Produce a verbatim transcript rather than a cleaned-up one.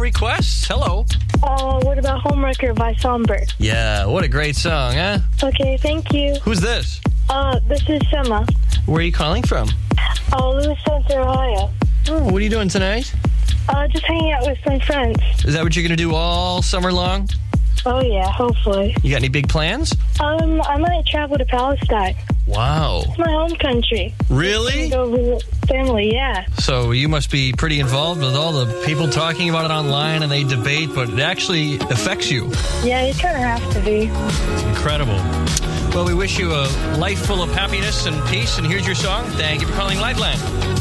requests. Hello. Uh, what about Homewrecker by Songbird? Yeah, what a great song, huh? Okay, thank you. Who's this? Uh, this is Sema. Where are you calling from? Uh, Louis Center, Ohio. Oh, what are you doing tonight? Uh, just hanging out with some friends. Is that what you're going to do all summer long? Oh, yeah, hopefully. You got any big plans? Um, I might travel to Palestine. Wow. It's my home country. Really? Go visit family, yeah. So you must be pretty involved with all the people talking about it online and they debate, but it actually affects you. Yeah, you kind of have to be. Incredible. Well, we wish you a life full of happiness and peace, and here's your song. Thank you for calling Lifeline.